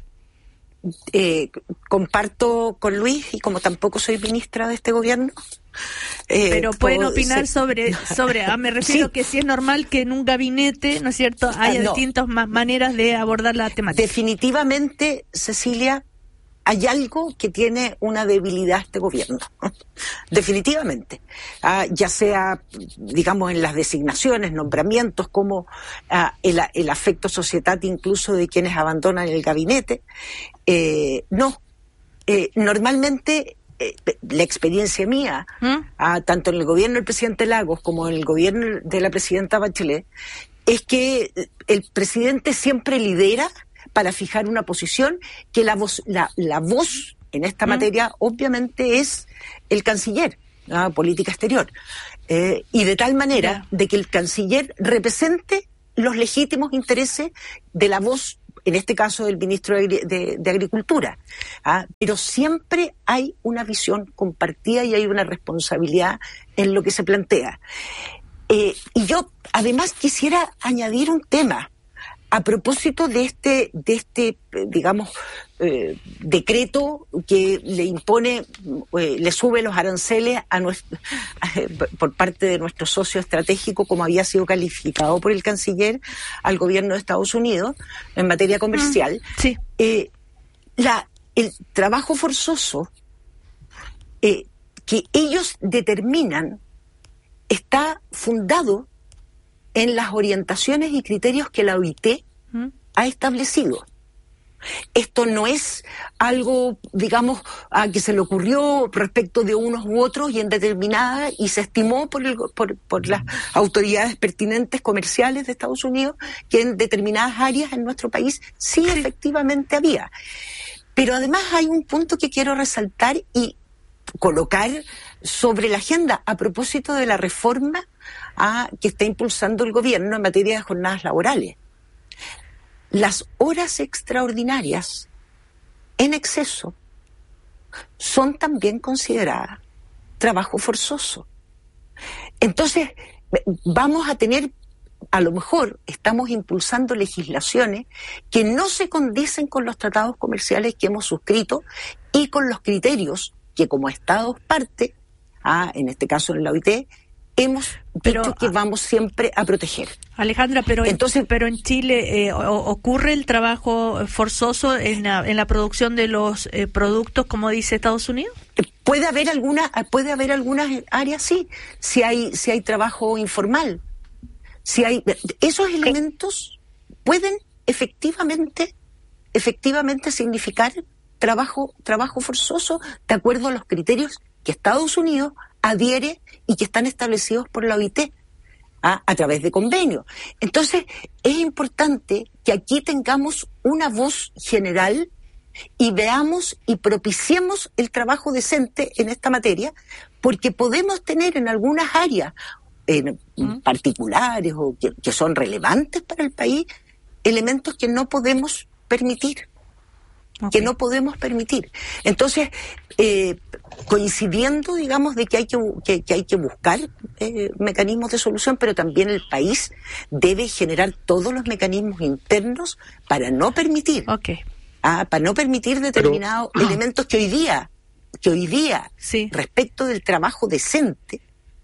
Comparto con Luis, y como tampoco soy ministra de este gobierno, pero pueden opinar sobre me refiero sí. Que si es normal que en un gabinete, ¿no es cierto?, haya distintas maneras de abordar la temática. Definitivamente, Cecilia, hay algo que tiene una debilidad este gobierno, definitivamente, ya sea, digamos, en las designaciones, nombramientos, como el afecto societal incluso de quienes abandonan el gabinete. Normalmente la experiencia mía, tanto en el gobierno del presidente Lagos como en el gobierno de la presidenta Bachelet, es que el presidente siempre lidera para fijar una posición, que la voz en esta materia obviamente es el canciller, política exterior, y de tal manera de que el canciller represente los legítimos intereses de la voz, en este caso del ministro de Agricultura, pero siempre hay una visión compartida y hay una responsabilidad en lo que se plantea. Y yo además quisiera añadir un tema a propósito de este digamos, decreto que le impone, le sube los aranceles por parte de nuestro socio estratégico, como había sido calificado por el canciller, al gobierno de Estados Unidos en materia comercial. Sí. El trabajo forzoso que ellos determinan está fundado en las orientaciones y criterios que la OIT ha establecido. Esto no es algo, digamos, que se le ocurrió respecto de unos u otros y en determinada, y se estimó por las autoridades pertinentes comerciales de Estados Unidos que en determinadas áreas en nuestro país sí efectivamente había. Pero además hay un punto que quiero resaltar y colocar sobre la agenda a propósito de la reforma que está impulsando el gobierno en materia de jornadas laborales. Las horas extraordinarias en exceso son también consideradas trabajo forzoso. Entonces, vamos a tener, a lo mejor estamos impulsando legislaciones que no se condicen con los tratados comerciales que hemos suscrito y con los criterios que como Estados parte, en este caso en la OIT, hemos dicho que vamos siempre a proteger. Alejandra, pero en Chile ocurre el trabajo forzoso en la producción de los productos, como dice Estados Unidos. Puede haber algunas áreas, sí, si hay trabajo informal, si hay esos elementos pueden efectivamente significar trabajo forzoso de acuerdo a los criterios que Estados Unidos adhiere y que están establecidos por la OIT a través de convenios. Entonces, es importante que aquí tengamos una voz general y veamos y propiciemos el trabajo decente en esta materia, porque podemos tener en algunas áreas particulares o que son relevantes para el país, elementos que no podemos permitir. Entonces, coincidiendo, digamos, de que hay que buscar mecanismos de solución, pero también el país debe generar todos los mecanismos internos para no permitir, determinados elementos que hoy día, respecto del trabajo decente,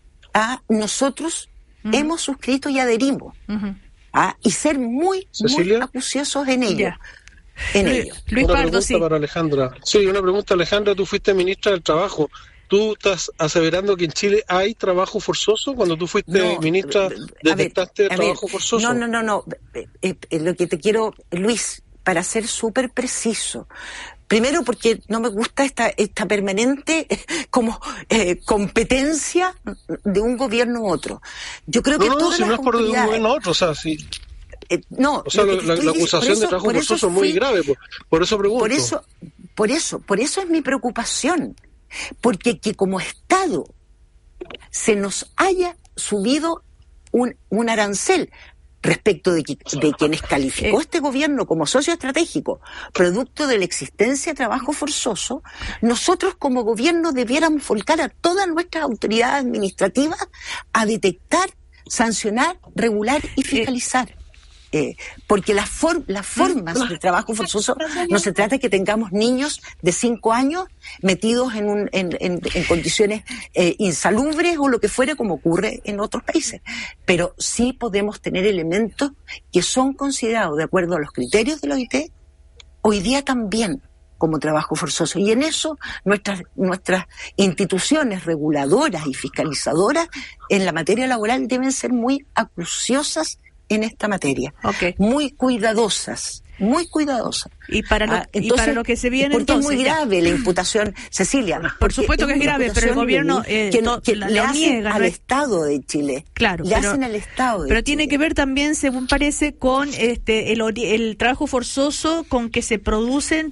nosotros hemos suscrito y adherimos, y ser muy acuciosos en ello. Luis Pardo, para Alejandra. Sí, una pregunta, Alejandra, tú fuiste ministra del Trabajo. ¿Tú estás aseverando que en Chile hay trabajo forzoso? Cuando tú fuiste ministra, ¿detectaste trabajo forzoso? No. Lo que te quiero, Luis, para ser súper preciso. Primero, porque no me gusta esta permanente como competencia de un gobierno u otro. Yo creo que si no es por de un gobierno a otro, o sea, sí. La acusación de trabajo forzoso es muy grave, por eso pregunto. Por eso es mi preocupación, porque que como Estado se nos haya subido un arancel respecto de quienes calificó este gobierno como socio estratégico, producto de la existencia de trabajo forzoso, nosotros como gobierno debiéramos volcar a todas nuestras autoridades administrativas a detectar, sancionar, regular y fiscalizar. Porque las formas de trabajo forzoso no se trata de que tengamos niños de 5 años metidos en condiciones insalubres o lo que fuera, como ocurre en otros países, pero sí podemos tener elementos que son considerados de acuerdo a los criterios de la OIT hoy día también como trabajo forzoso, y en eso nuestras instituciones reguladoras y fiscalizadoras en la materia laboral deben ser muy acuciosas en esta materia, muy cuidadosas. Y para lo que se viene, porque entonces, es muy grave la imputación, Cecilia. Por supuesto que es grave, pero el gobierno que le hacen niega al Estado de Chile. Claro, hacen al Estado de pero Chile. Tiene que ver también, según parece, con el trabajo forzoso con que se producen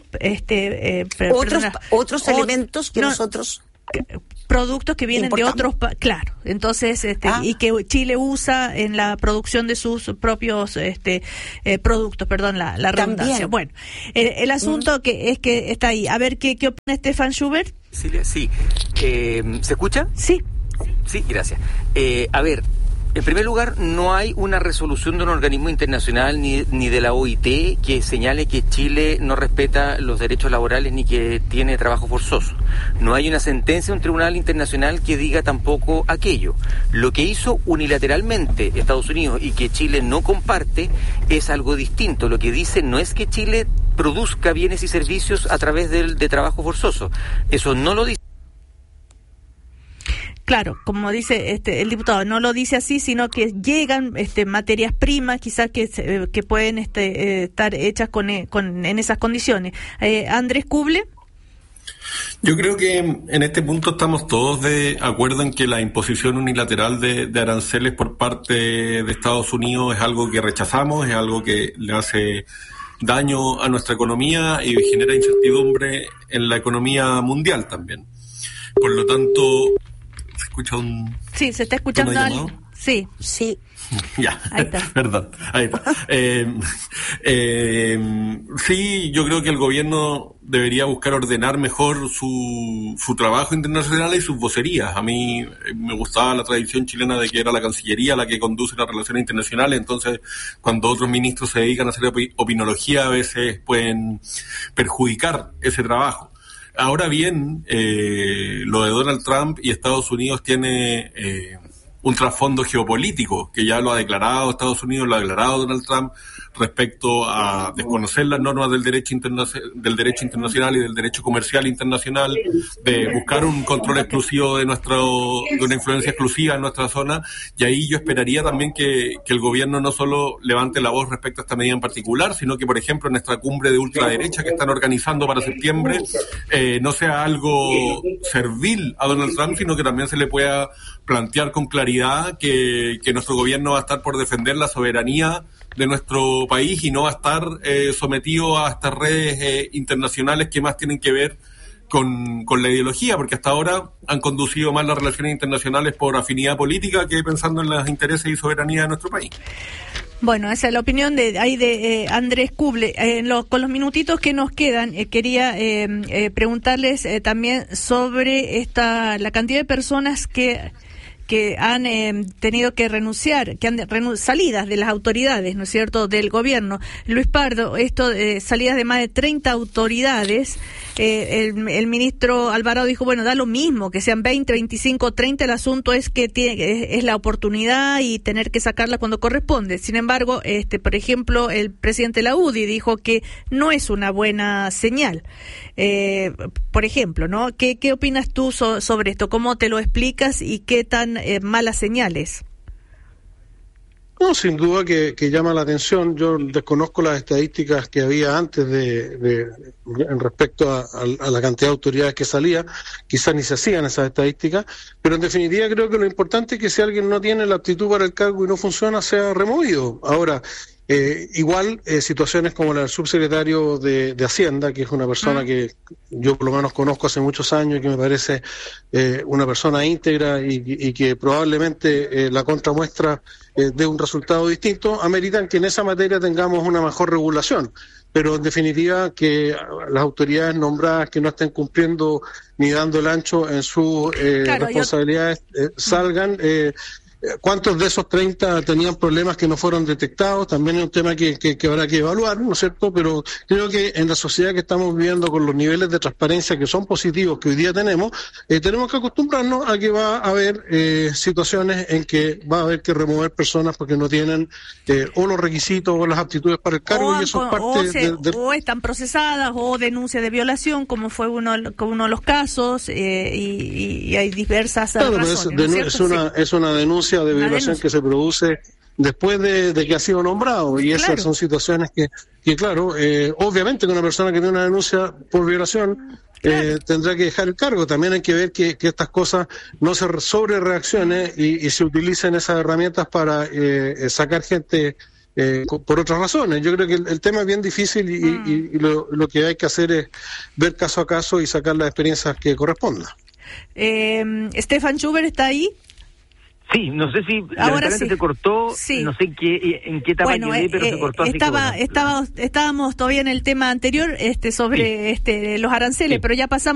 otros elementos que nosotros productos que vienen de otros claro, entonces y que Chile usa en la producción de sus propios productos, la redundancia. También. Bueno, el asunto que está ahí. A ver qué opina Stefan Schubert. Sí. ¿Se escucha? Sí, gracias. A ver, en primer lugar, no hay una resolución de un organismo internacional ni de la OIT que señale que Chile no respeta los derechos laborales ni que tiene trabajo forzoso. No hay una sentencia de un tribunal internacional que diga tampoco aquello. Lo que hizo unilateralmente Estados Unidos y que Chile no comparte es algo distinto. Lo que dice no es que Chile produzca bienes y servicios a través de trabajo forzoso. Eso no lo dice. Claro, como dice el diputado, no lo dice así, sino que llegan materias primas, quizás que pueden estar hechas en esas condiciones. Andrés Kuble. Yo creo que en este punto estamos todos de acuerdo en que la imposición unilateral de aranceles por parte de Estados Unidos es algo que rechazamos, es algo que le hace daño a nuestra economía y genera incertidumbre en la economía mundial también. Por lo tanto, ¿se escucha un...? Sí, se está escuchando algo. Sí. Ya, ahí está. Verdad, ahí está. Sí, yo creo que el gobierno debería buscar ordenar mejor su trabajo internacional y sus vocerías. A mí me gustaba la tradición chilena de que era la Cancillería la que conduce las relaciones internacionales, entonces cuando otros ministros se dedican a hacer opinología a veces pueden perjudicar ese trabajo. Ahora bien, lo de Donald Trump y Estados Unidos tiene un trasfondo geopolítico, que ya lo ha declarado Estados Unidos, lo ha declarado Donald Trump, respecto a desconocer las normas del derecho internacional y del derecho comercial internacional, de buscar un control exclusivo de una influencia exclusiva en nuestra zona, y ahí yo esperaría también que el gobierno no solo levante la voz respecto a esta medida en particular, sino que, por ejemplo, en nuestra cumbre de ultraderecha que están organizando para septiembre, no sea algo servil a Donald Trump, sino que también se le pueda plantear con claridad que nuestro gobierno va a estar por defender la soberanía de nuestro país y no va a estar sometido a estas redes internacionales que más tienen que ver con la ideología, porque hasta ahora han conducido más las relaciones internacionales por afinidad política que pensando en los intereses y soberanía de nuestro país. Bueno, esa es la opinión de Andrés Kuble. Con los minutitos que nos quedan, quería preguntarles también sobre la cantidad de personas que han tenido que renunciar, que han salidas de las autoridades, ¿no es cierto?, del gobierno. Luis Pardo, salidas de más de 30 autoridades. El ministro Alvarado dijo, bueno, da lo mismo, que sean 20, 25, 30, el asunto es que es la oportunidad y tener que sacarla cuando corresponde. Sin embargo, por ejemplo, el presidente de la UDI dijo que no es una buena señal. Por ejemplo, ¿no? ¿Qué opinas tú sobre esto? ¿Cómo te lo explicas y qué tan malas señales? No, sin duda que llama la atención. Yo desconozco las estadísticas que había antes en respecto a la cantidad de autoridades que salía. Quizás ni se hacían esas estadísticas, pero en definitiva creo que lo importante es que si alguien no tiene la aptitud para el cargo y no funciona, sea removido. Ahora, igual situaciones como la del subsecretario de Hacienda, que es una persona que yo por lo menos conozco hace muchos años y que me parece una persona íntegra y que probablemente la contramuestra de un resultado distinto, ameritan que en esa materia tengamos una mejor regulación. Pero en definitiva que las autoridades nombradas que no estén cumpliendo ni dando el ancho en sus responsabilidades salgan. ¿Cuántos de esos 30 tenían problemas que no fueron detectados? También es un tema que habrá que evaluar, ¿no es cierto? Pero creo que en la sociedad que estamos viviendo, con los niveles de transparencia que son positivos que hoy día tenemos que acostumbrarnos a que va a haber situaciones en que va a haber que remover personas porque no tienen o los requisitos o las aptitudes para el cargo, y eso es parte o están procesadas o denuncias de violación, como fue uno de los casos, y hay diversas razones, ¿no es una denuncia de violación que se produce después de que ha sido nombrado, y esas son situaciones que claro, obviamente que una persona que tiene una denuncia por violación tendrá que dejar el cargo. También hay que ver que estas cosas no se sobre reaccionen y se utilicen esas herramientas para sacar gente por otras razones. Yo creo que el tema es bien difícil y lo que hay que hacer es ver caso a caso y sacar las experiencias que correspondan. Stefan Schubert está ahí. Sí, no sé si ahora sí se cortó, sí. No sé en qué etapa quedé, pero se cortó. Estábamos todavía en el tema anterior sobre los aranceles, pero ya pasamos